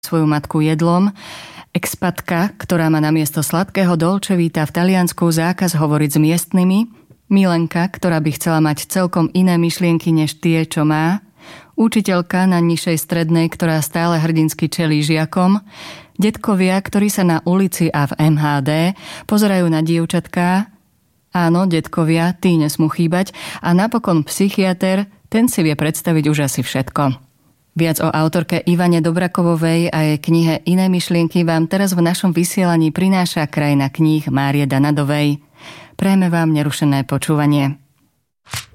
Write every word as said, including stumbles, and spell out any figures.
svoju matku jedlom, expatka, ktorá má namiesto sladkého dolce vita v Taliansku zákaz hovoriť s miestnymi, milenka, ktorá by chcela mať celkom iné myšlienky než tie, čo má, učiteľka na nižšej strednej, ktorá stále hrdinsky čelí žiakom, detkovia, ktorí sa na ulici a v em há dé pozerajú na dievčatká, áno, detkovia, tí nesmú chýbať, a napokon psychiater, ten si vie predstaviť už asi všetko. Viac o autorke Ivane Dobrakovovej a jej knihe Iné myšlienky vám teraz v našom vysielaní prináša krajina kníh Márie Danadovej. Prajeme vám nerušené počúvanie.